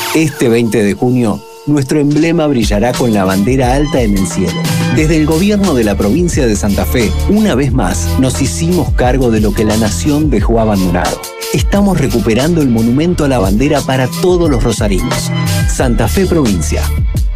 Este 20 de junio, nuestro emblema brillará con la bandera alta en el cielo. Desde el gobierno de la provincia de Santa Fe, una vez más, nos hicimos cargo de lo que la nación dejó abandonado. Estamos recuperando el monumento a la bandera para todos los rosarinos. Santa Fe Provincia.